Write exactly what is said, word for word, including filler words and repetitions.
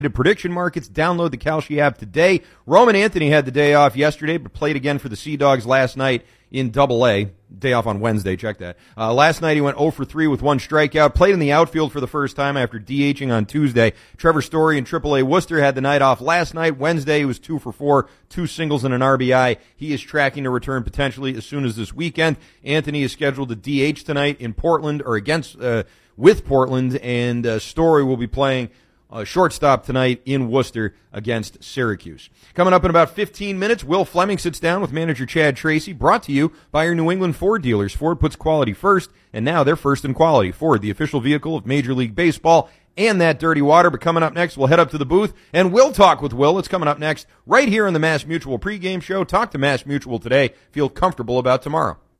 Prediction markets. Download the Kalshi app today. Roman Anthony had the day off yesterday, but played again for the Sea Dogs last night in Double A. Day off on Wednesday. Check that. Uh, last night he went oh for three with one strikeout. Played in the outfield for the first time after DHing on Tuesday. Trevor Story in Triple A Worcester had the night off last night. Wednesday he was two for four, two singles and an R B I. He is tracking to return potentially as soon as this weekend. Anthony is scheduled to D H tonight in Portland or against uh, with Portland, and uh, Story will be playing Uh, shortstop tonight in Worcester against Syracuse. Coming up in about fifteen minutes, Will Fleming sits down with manager Chad Tracy, brought to you by your New England Ford dealers. Ford puts quality first, and now they're first in quality. Ford, the official vehicle of Major League Baseball and that dirty water. But coming up next, we'll head up to the booth, and we'll talk with Will. It's coming up next right here on the Mass Mutual pregame show. Talk to Mass Mutual today. Feel comfortable about tomorrow.